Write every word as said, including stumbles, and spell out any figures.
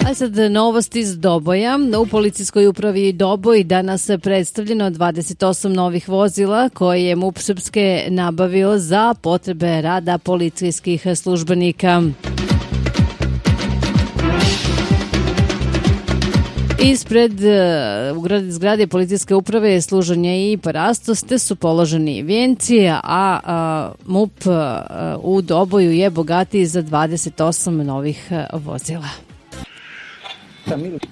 A sad novost iz Doboja. U policijskoj upravi Doboj danas je predstavljeno dvadeset osam novih vozila koje je MUP Srpske nabavio za potrebe rada policijskih službenika. Ispred uh, zgrade policijske uprave služanje i parastost su položeni vijenci, a uh, MUP uh, u Doboju je bogatiji za dvadeset osam novih uh, vozila.